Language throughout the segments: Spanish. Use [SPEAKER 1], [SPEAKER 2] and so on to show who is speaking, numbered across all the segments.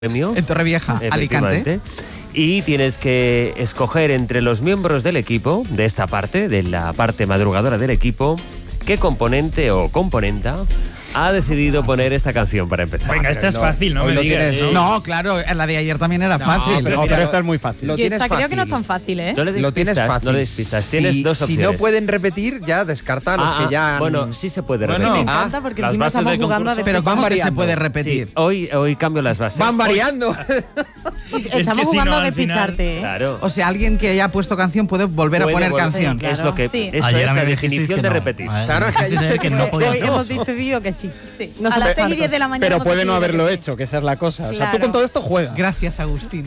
[SPEAKER 1] premio.
[SPEAKER 2] En Torrevieja, Alicante.
[SPEAKER 1] Y tienes que escoger entre los miembros del equipo, de la parte madrugadora del equipo, qué componente o componenta ha decidido poner esta canción para empezar.
[SPEAKER 3] Venga, esta es fácil, no me digas.
[SPEAKER 2] No, claro, la de ayer también era fácil.
[SPEAKER 4] Pero esta es muy fácil.
[SPEAKER 5] Yo creo que no es tan fácil, ¿eh?
[SPEAKER 1] No le des
[SPEAKER 5] Lo tienes
[SPEAKER 1] pistas,
[SPEAKER 5] fácil.
[SPEAKER 1] no le des pistas. Tienes dos opciones.
[SPEAKER 5] Si no pueden repetir, ya descarta los que ya...
[SPEAKER 1] Bueno, sí se puede repetir.
[SPEAKER 5] Bueno,
[SPEAKER 4] Ah,
[SPEAKER 5] Ah,
[SPEAKER 4] las
[SPEAKER 5] encanta
[SPEAKER 4] porque encima estamos jugando a
[SPEAKER 2] Pero ¿cómo que se puede repetir?
[SPEAKER 1] Sí, hoy cambio las bases.
[SPEAKER 5] Van variando.
[SPEAKER 4] Estamos jugando a despistarte, ¿eh?
[SPEAKER 1] Claro.
[SPEAKER 2] O sea, alguien que haya puesto canción puede volver a poner canción.
[SPEAKER 4] Claro.
[SPEAKER 1] Es lo que
[SPEAKER 4] Sí.
[SPEAKER 1] eso
[SPEAKER 3] Ayer
[SPEAKER 1] es
[SPEAKER 3] me
[SPEAKER 1] la
[SPEAKER 3] dijisteis
[SPEAKER 1] definición
[SPEAKER 3] que
[SPEAKER 1] de
[SPEAKER 3] no.
[SPEAKER 1] repetir.
[SPEAKER 5] Claro, es que ayer
[SPEAKER 3] que no podía
[SPEAKER 4] Hoy
[SPEAKER 3] ser.
[SPEAKER 4] hemos decidido que sí.
[SPEAKER 5] No
[SPEAKER 4] a
[SPEAKER 5] sé
[SPEAKER 4] las 6 y
[SPEAKER 5] cuántos.
[SPEAKER 4] 10 de la mañana. Pero hemos puede no decidido haberlo que sí. hecho, que esa es la cosa. O sea,
[SPEAKER 5] Claro.
[SPEAKER 4] tú con todo esto juegas.
[SPEAKER 2] Gracias, Agustín.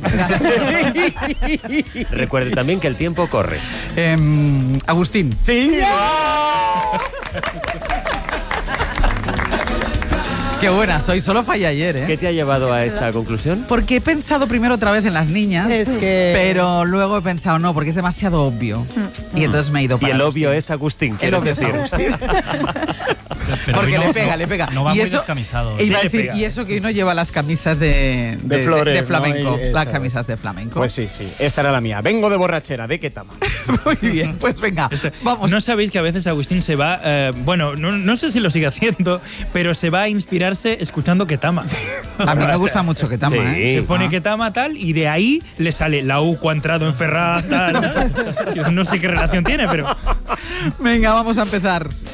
[SPEAKER 1] Recuerde también que el tiempo corre.
[SPEAKER 2] Agustín.
[SPEAKER 4] Sí.
[SPEAKER 2] Qué buena soy, solo falla ayer, ¿eh?
[SPEAKER 1] ¿Qué te ha llevado a esta conclusión?
[SPEAKER 2] Porque he pensado primero otra vez en las niñas,
[SPEAKER 4] Es que-
[SPEAKER 2] pero luego he pensado no, porque es demasiado obvio. Y entonces me he ido
[SPEAKER 1] Y
[SPEAKER 2] para
[SPEAKER 1] el
[SPEAKER 2] Agustín.
[SPEAKER 1] obvio es Agustín,
[SPEAKER 2] El
[SPEAKER 1] ¿quieres
[SPEAKER 2] obvio es
[SPEAKER 1] decir?
[SPEAKER 2] Agustín.
[SPEAKER 3] Pero
[SPEAKER 2] Porque
[SPEAKER 3] hoy
[SPEAKER 2] le pega.
[SPEAKER 3] No va
[SPEAKER 2] y
[SPEAKER 3] muy
[SPEAKER 2] eso,
[SPEAKER 3] descamisado.
[SPEAKER 2] e iba a
[SPEAKER 3] Sí, le
[SPEAKER 2] decir,
[SPEAKER 3] pega.
[SPEAKER 2] y eso que hoy no lleva las camisas de
[SPEAKER 4] flores,
[SPEAKER 2] de
[SPEAKER 4] ¿no?
[SPEAKER 2] flamenco.
[SPEAKER 4] Y
[SPEAKER 2] Las
[SPEAKER 4] eso.
[SPEAKER 2] camisas de flamenco.
[SPEAKER 4] Pues sí. Esta era la mía. Vengo de borrachera. ¿De qué tama?
[SPEAKER 2] Muy bien, pues venga, vamos.
[SPEAKER 3] ¿No sabéis que a veces Agustín se va, no sé si lo sigue haciendo, pero se va a inspirarse escuchando Ketama?
[SPEAKER 2] A mí me gusta mucho que tama,
[SPEAKER 1] Sí.
[SPEAKER 2] ¿eh?
[SPEAKER 3] Se pone
[SPEAKER 2] Ah.
[SPEAKER 3] Ketama tal y de ahí le sale la UCO ha entrado en Ferraz tal. Yo no sé qué relación tiene, pero...
[SPEAKER 2] Venga, vamos a empezar.